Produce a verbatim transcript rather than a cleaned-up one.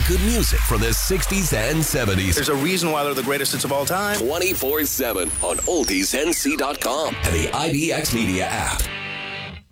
good music from the sixties and seventies. There's a reason why they're the greatest hits of all time. twenty-four seven on oldies n c dot com and the I B X Media app.